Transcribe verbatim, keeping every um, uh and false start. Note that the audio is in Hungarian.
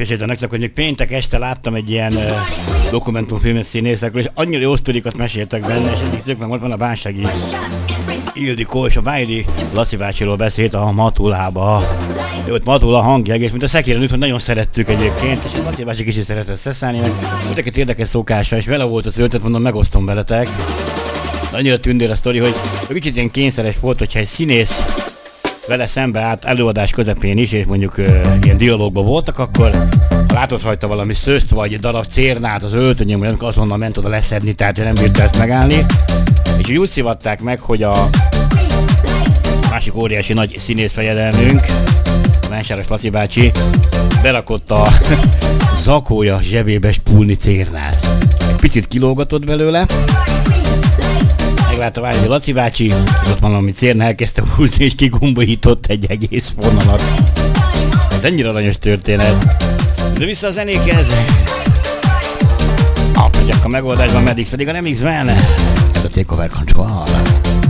meséltem nektek, hogy még péntek este láttam egy ilyen uh, dokumentumfilmet színészekről, és annyira jó sztorikat meséltek benne, és egyik meg most van a Bánsági Ildikó, és a Bájdi Laci bácsiról beszélt a Matulába. Ott Matula hangja egész, mint a szekéren ült, hogy nagyon szerettük egyébként, és a Laci bácsi kicsit szeretett szeszálni, meg mindenkit érdekes szokása, és vele volt az öltet, mondom, megosztom veletek. Annyira tündér a sztori, hogy kicsit ilyen kényszeres volt, hogyha egy színész vele szembe állt előadás közepén is, és mondjuk uh, ilyen dialógban voltak, akkor ha látott rajta valami szőzt, vagy egy darab cérnát az öltönyön, vagy azonnal ment oda leszedni, tehát ő nem bírta ezt megállni. És úgy szivatták meg, hogy a másik óriási nagy színészfejedelmünk, Mensáros Laci bácsi, berakott a zakója zsebébe spulni cérnát. Egy picit kilógatott belőle, meglátta Vágyi Laci bácsi, és ott valami cérna elkezdte húzni, és kigombolított egy egész vonalat. Ez ennyire aranyos történet. De vissza a zenékhez. Apja a megoldásban, Medix pedig a remixben. Ez a Takeover Control.